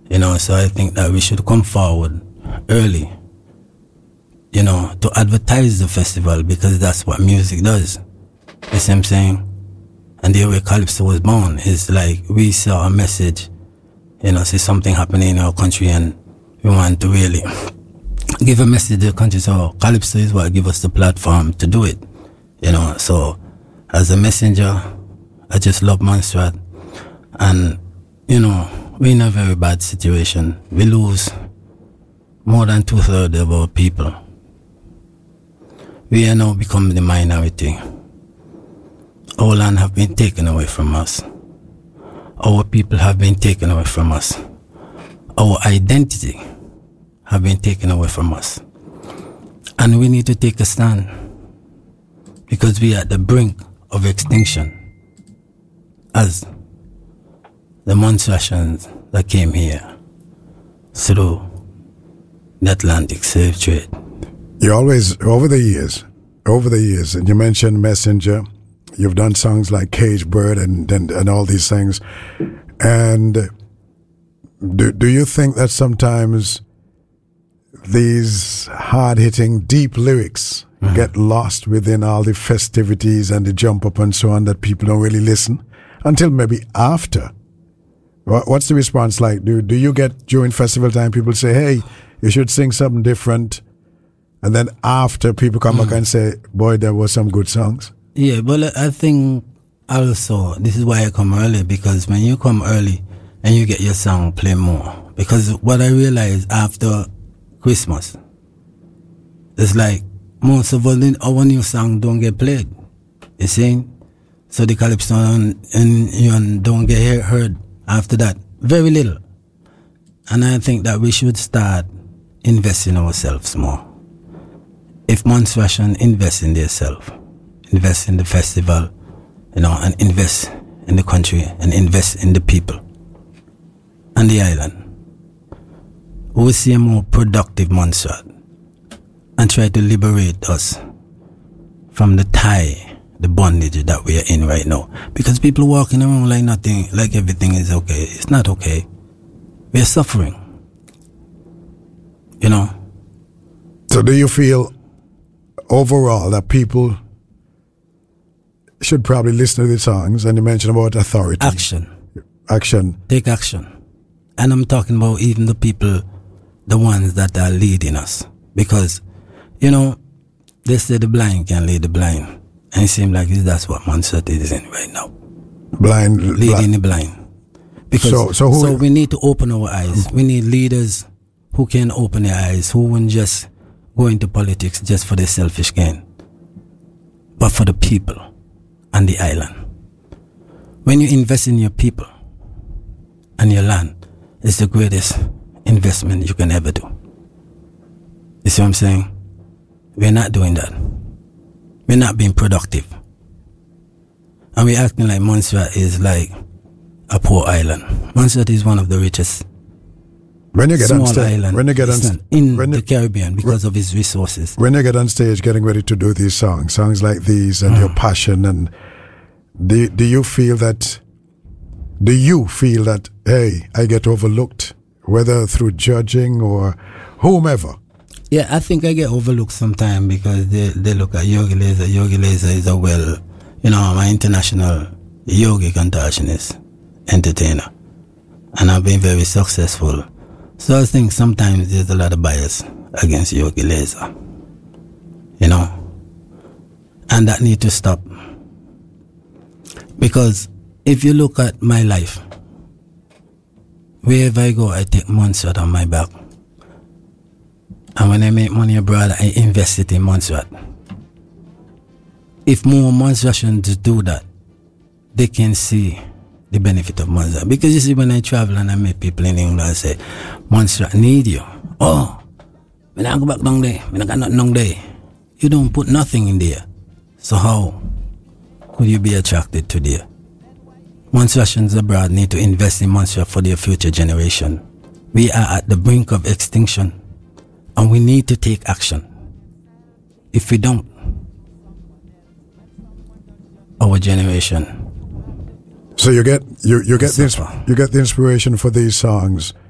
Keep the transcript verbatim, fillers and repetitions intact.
You know, so I think that we should come forward early, you know, to advertise the festival, because that's what music does. You see what I'm saying? And the way Calypso was born is like we saw a message, you know, see something happening in our country, and we want to really give a message to the country. So Calypso is what give us the platform to do it, you know. So as a messenger, I just love Montserrat. And, you know, we're in a very bad situation. We lose more than two-thirds of our people. We are now becoming the minority. Our land have been taken away from us. Our people have been taken away from us. Our identity have been taken away from us. And we need to take a stand, because we are at the brink of extinction as the Montserratians that came here through the Atlantic slave trade. You always, over the years, over the years, and you mentioned Messenger, you've done songs like Cage Bird and, and, and all these things. And do, do you think that sometimes these hard-hitting, deep lyrics mm-hmm. get lost within all the festivities and the jump up and so on, that people don't really listen until maybe after? What's the response like? Do do you get during festival time people say, hey, you should sing something different, and then after people come mm. back and say, boy, there were some good songs? Yeah, but I think also this is why I come early, because when you come early and you get your song play more, because what I realized after Christmas, it's like most of our, our new songs don't get played. You see? So the Calypso and, and, and don't get heard after that. Very little. And I think that we should start investing in ourselves more. If Montserratians invest in themselves, invest in the festival, you know, and invest in the country, and invest in the people and the island, we will see a more productive Montserrat and try to liberate us from the tie, the bondage that we are in right now. Because people walking around like nothing, like everything is okay. It's not okay. We are suffering. You know? So do you feel overall that people should probably listen to the songs, and you mentioned about authority? Action. Action. Take action. And I'm talking about even the people, the ones that are leading us. Because, you know, they say the blind can lead the blind. And it seems like that's what Montserrat is in right now. Blind. Leading the blind. Because so, so, who so we need to open our eyes. We need leaders who can open their eyes, who won't just go into politics just for their selfish gain, but for the people and the island. When you invest in your people and your land, it's the greatest investment you can ever do. You see what I'm saying? We're not doing that. We're not being productive. And we're acting like Montserrat is like a poor island. Montserrat is one of the richest when you get small on stage, island when you get on st- in when the you, Caribbean because when, of its resources. When you get on stage getting ready to do these songs, songs like these and mm. your passion, and do, do you feel that, do you feel that, hey, I get overlooked, whether through judging or whomever? Yeah, I think I get overlooked sometimes because they, they look at Yogi Laser. Yogi Laser is a well, you know, I'm an international yogi contortionist, entertainer. And I've been very successful. So I think sometimes there's a lot of bias against Yogi Laser. You know? And that need to stop. Because if you look at my life, wherever I go, I take Montserrat on my back. And when I make money abroad, I invest it in Montserrat. If more Montserratians do that, they can see the benefit of Montserrat. Because you see, when I travel and I meet people in England, I say, Montserrat need you. Oh, when I go back down there, when I got nothing down there, you don't put nothing in there. So how could you be attracted to there? Montserratians abroad need to invest in Montserrat for their future generation. We are at the brink of extinction. And we need to take action. If we don't, our generation. So you get you you get the you get the inspiration for these songs